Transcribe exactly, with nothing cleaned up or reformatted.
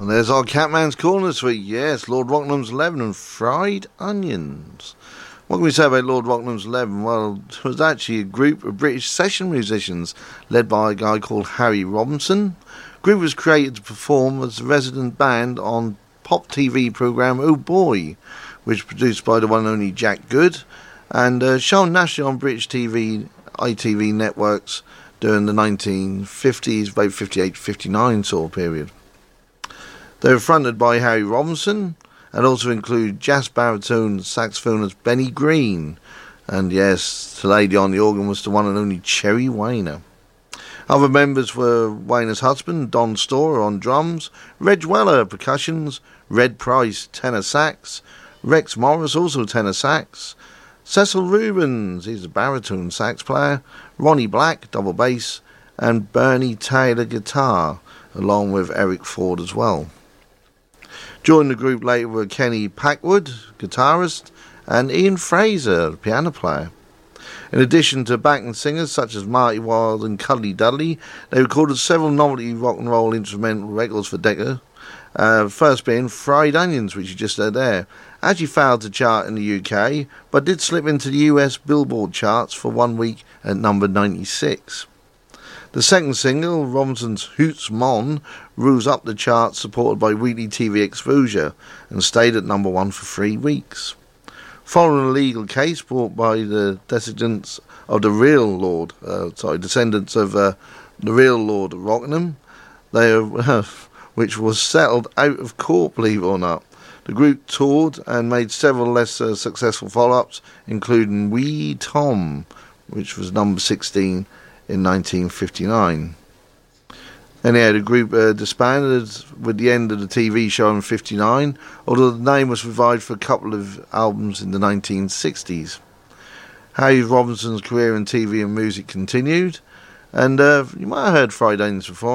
And there's our Catman's Corner this week. Yes, Lord Rocknham's eleven and fried onions. What can we say about Lord Rocknham's eleven? Well, it was actually a group of British session musicians led by a guy called Harry Robinson. The group was created to perform as a resident band on pop T V programme Oh Boy, which was produced by the one and only Jack Good, and uh, shown nationally on British T V, I T V networks during the nineteen fifties, about fifty-eight to fifty-nine sort of period. They were fronted by Harry Robinson and also include jazz baritone saxophonist Benny Green. And yes, the lady on the organ was the one and only Cherry Weiner. Other members were Weiner's husband, Don Storer, on drums, Reg Weller, percussions, Red Price, tenor sax, Rex Morris, also tenor sax, Cecil Rubens, he's a baritone sax player, Ronnie Black, double bass, and Bernie Taylor, guitar, along with Eric Ford as well. Joining the group later were Kenny Packwood, guitarist, and Ian Fraser, piano player. In addition to backing singers such as Marty Wilde and Cuddly Dudley, they recorded several novelty rock and roll instrumental records for Decca. Uh, first being Fried Onions, which you just heard there. Actually failed to chart in the U K, but did slip into the U S Billboard charts for one week at number ninety-six. The second single, Robinson's Hoots Mon, rose up the charts supported by weekly T V exposure and stayed at number one for three weeks. Following a legal case brought by the descendants of the real Lord, uh, sorry, descendants of uh, the real Lord Rockingham, they uh, which was settled out of court, believe it or not. The group toured and made several less uh, successful follow-ups, including Wee Tom, which was number sixteen in nineteen fifty-nine. Anyhow, the group uh, disbanded with the end of the T V show in fifty-nine, although the name was revived for a couple of albums in the nineteen sixties. Harry Robinson's career in T V and music continued, and uh, you might have heard Fried Onions before.